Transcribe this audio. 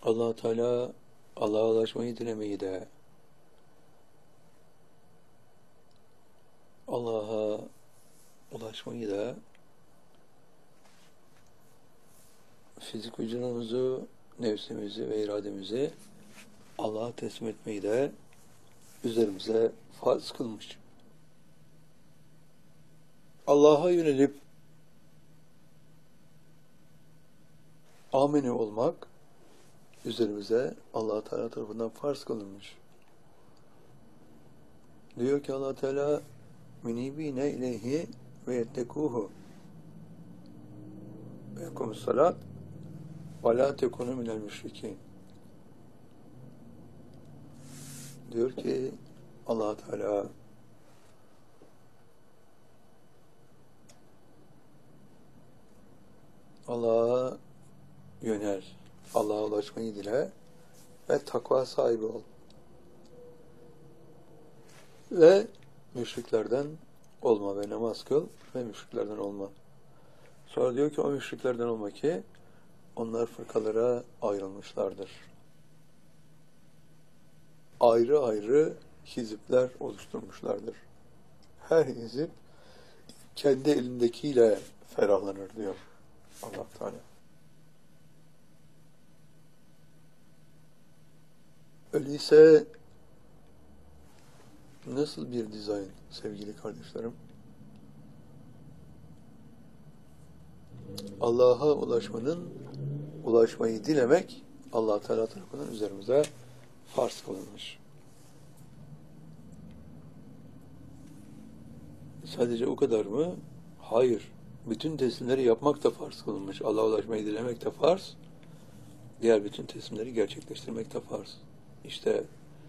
Allah Teala Allah'a ulaşmayı dilemeyi de, Allah'a ulaşmayı da, fizik vücudumuzu, nefsimizi ve irademizi Allah'a teslim etmeyi de üzerimize farz kılmış. Allah'a yönelip amene olmak üzerimize Allah Teala tarafından farz kılınmış. Diyor ki Allah Teala minibine ileyhi ve yettekuhu ve yekumus salat ve la tekunu minel müşrikin. Diyor ki Allah Teala Allah'a yönel, Allah'a ulaşmayı dile ve takva sahibi ol. Ve müşriklerden olma ve namaz kıl ve müşriklerden olma. Sonra diyor ki o müşriklerden olma ki onlar fırkalara ayrılmışlardır. Ayrı ayrı hizipler oluşturmuşlardır. Her hizip kendi elindekiyle ferahlanır diyor Allah Teala. Öyleyse nasıl bir dizayn sevgili kardeşlerim? Allah'a ulaşmayı dilemek Allah Teala tarafından üzerimize farz kılınmış. Sadece o kadar mı? Hayır. Bütün teslimleri yapmak da farz kılınmış. Allah'a ulaşmayı dilemek de farz. Diğer bütün teslimleri gerçekleştirmek de farz. İşte